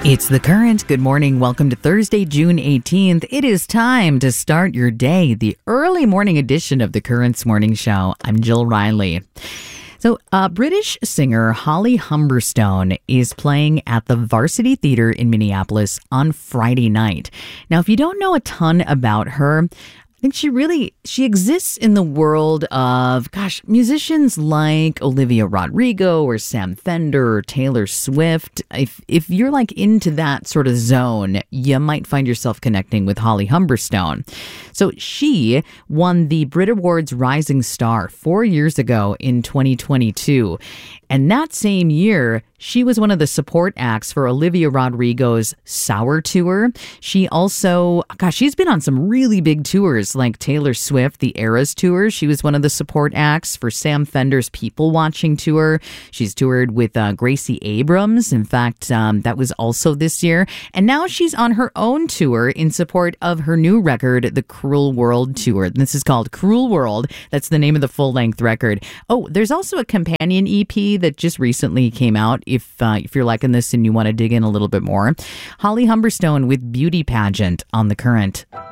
It's The Current. Good morning. Welcome to Thursday, June 18th. It is time to start your day, the early morning edition of The Current's Morning Show. I'm Jill Riley. So, British singer Holly Humberstone is playing at the Varsity Theatre in Minneapolis on Friday night. Now, if you don't know a ton about her, I think she exists in the world of, musicians like Olivia Rodrigo or Sam Fender or Taylor Swift. If you're like into that sort of zone, you might find yourself connecting with Holly Humberstone. So she won the Brit Awards Rising Star 4 years ago in 2022. And that same year, she was one of the support acts for Olivia Rodrigo's Sour Tour. She also, she's been on some really big tours like Taylor Swift, the Eras Tour. She was one of the support acts for Sam Fender's People Watching Tour. She's toured with Gracie Abrams. In fact, that was also this year. And now she's on her own tour in support of her new record, the Cruel World Tour. This is called Cruel World. That's the name of the full-length record. Oh, there's also a companion EP that just recently came out. If you're liking this and you want to dig in a little bit more. Holly Humberstone with Beauty Pageant on The Current.